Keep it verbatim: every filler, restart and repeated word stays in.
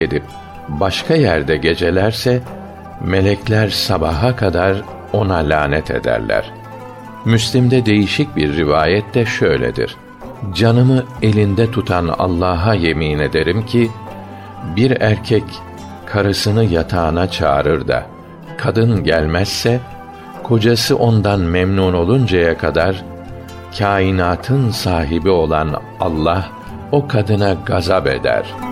edip başka yerde gecelerse, melekler sabaha kadar ona lanet ederler. Müslim'de değişik bir rivayette şöyledir: canımı elinde tutan Allah'a yemin ederim ki, bir erkek karısını yatağına çağırır da kadın gelmezse, kocası ondan memnun oluncaya kadar kainatın sahibi olan Allah o kadına gazap eder.